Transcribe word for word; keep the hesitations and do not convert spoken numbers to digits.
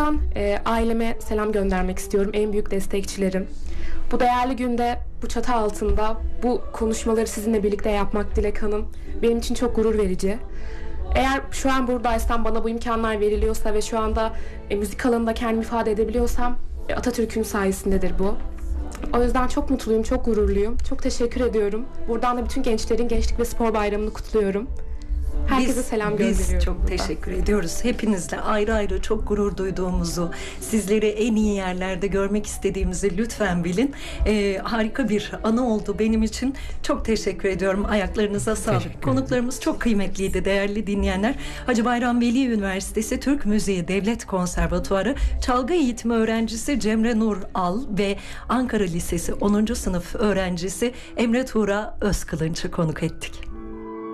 buradan e, aileme selam göndermek istiyorum. En büyük destekçilerim. Bu değerli günde, bu çatı altında bu konuşmaları sizinle birlikte yapmak Dilek Hanım benim için çok gurur verici. Eğer şu an buradaysam, bana bu imkanlar veriliyorsa ve şu anda e, müzik alanında kendimi ifade edebiliyorsam e, Atatürk'ün sayesindedir bu. O yüzden çok mutluyum, çok gururluyum. Çok teşekkür ediyorum. Buradan da bütün gençlerin Gençlik ve Spor Bayramı'nı kutluyorum. Herkese biz, selam gönderiyorum. Biz çok burada. teşekkür ediyoruz. Hepinizle ayrı ayrı çok gurur duyduğumuzu, sizleri en iyi yerlerde görmek istediğimizi lütfen bilin. Ee, harika bir anı oldu benim için. Çok teşekkür ediyorum. Ayaklarınıza sağlık. Konuklarımız çok kıymetliydi değerli dinleyenler. Hacı Bayram Veli Üniversitesi Türk Müziği Devlet Konservatuarı Çalgı Eğitimi Öğrencisi Cemre Nur Al ve Ankara Lisesi onuncu sınıf öğrencisi Emre Tuğra Özkılınç'ı konuk ettik.